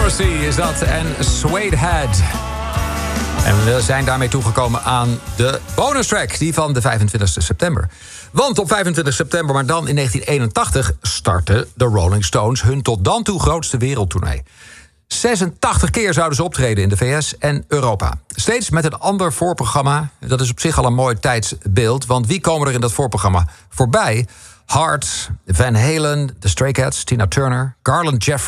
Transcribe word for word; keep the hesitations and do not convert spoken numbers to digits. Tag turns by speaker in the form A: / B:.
A: Morrissey is dat en Suede Head. En we zijn daarmee toegekomen aan de bonus track, die van de vijfentwintigste september. Want op vijfentwintig september, maar dan in negentien eenentachtig... startten de Rolling Stones hun tot dan toe grootste wereldtournee. zesentachtig keer zouden ze optreden in de V S en Europa. Steeds met een ander voorprogramma. Dat is op zich al een mooi tijdsbeeld. Want wie komen er in dat voorprogramma voorbij? Heart, Van Halen, The Stray Cats, Tina Turner, Garland Jeffrey...